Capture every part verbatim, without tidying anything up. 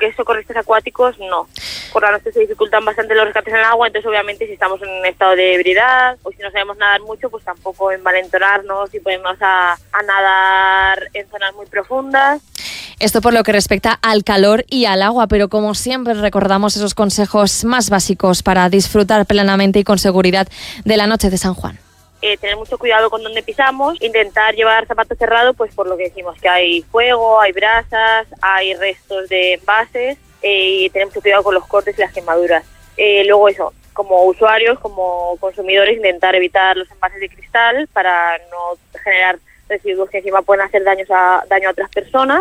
que es socorristas acuáticos, no. Por la noche se dificultan bastante los rescates en el agua, entonces obviamente si estamos en un estado de ebriedad o si no sabemos nadar mucho, pues tampoco envalentonarnos y ponernos a, a nadar en zonas muy profundas. Esto por lo que respecta al calor y al agua, pero como siempre recordamos esos consejos más básicos para disfrutar plenamente y con seguridad de la noche de San Juan. Eh, tener mucho cuidado con donde pisamos, intentar llevar zapatos cerrados, pues por lo que decimos, que hay fuego, hay brasas, hay restos de envases, eh, y tener mucho cuidado con los cortes y las quemaduras. Eh, luego eso, como usuarios, como consumidores, intentar evitar los envases de cristal para no generar residuos que encima pueden hacer daños a, daño a otras personas.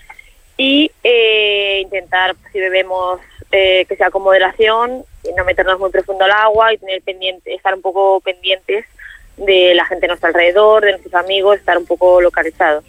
Y eh, intentar, si bebemos, eh, que sea con moderación, y no meternos muy profundo al agua y tener pendiente, estar un poco pendientes de la gente a nuestro alrededor, de nuestros amigos, estar un poco localizados.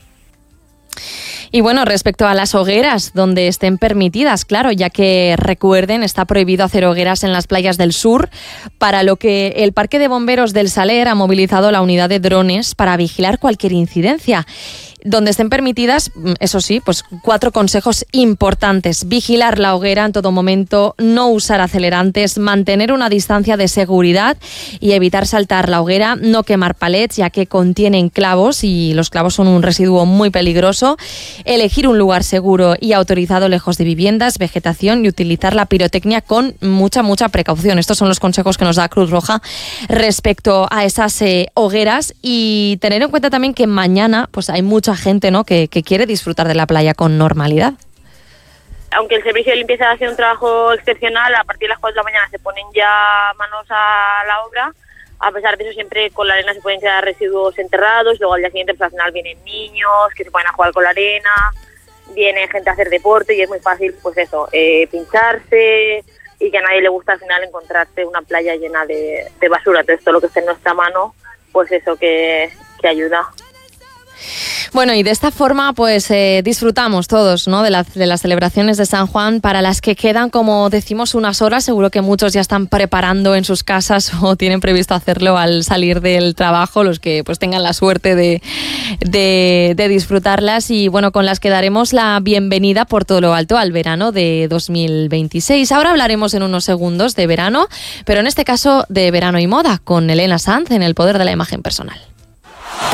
Y bueno, respecto a las hogueras, donde estén permitidas, claro, ya que recuerden, está prohibido hacer hogueras en las playas del sur, para lo que el Parque de Bomberos del Saler ha movilizado la unidad de drones para vigilar cualquier incidencia. Donde estén permitidas, eso sí, pues cuatro consejos importantes. Vigilar la hoguera en todo momento, no usar acelerantes, mantener una distancia de seguridad y evitar saltar la hoguera, no quemar palets ya que contienen clavos y los clavos son un residuo muy peligroso. Elegir un lugar seguro y autorizado lejos de viviendas, vegetación y utilizar la pirotecnia con mucha, mucha precaución. Estos son los consejos que nos da Cruz Roja respecto a esas eh, hogueras, y tener en cuenta también que mañana pues hay mucha gente, ¿no?, que, que quiere disfrutar de la playa con normalidad. Aunque el servicio de limpieza hace un trabajo excepcional, a partir de las cuatro de la mañana se ponen ya manos a la obra. A pesar de eso, siempre con la arena se pueden quedar residuos enterrados. Luego al día siguiente pues al final vienen niños que se ponen a jugar con la arena, viene gente a hacer deporte y es muy fácil pues eso, eh, pincharse, y que a nadie le gusta al final encontrarse una playa llena de, de basura. Entonces todo lo que esté en nuestra mano, pues eso que, que ayuda. Bueno, y de esta forma pues eh, disfrutamos todos, ¿no?, de, la, de las celebraciones de San Juan, para las que quedan, como decimos, unas horas. Seguro que muchos ya están preparando en sus casas o tienen previsto hacerlo al salir del trabajo, los que pues tengan la suerte de, de, de disfrutarlas, y bueno, con las que daremos la bienvenida por todo lo alto al verano de dos mil veintiséis. Ahora hablaremos en unos segundos de verano, pero en este caso de verano y moda, con Elena Sanz en El Poder de la Imagen Personal.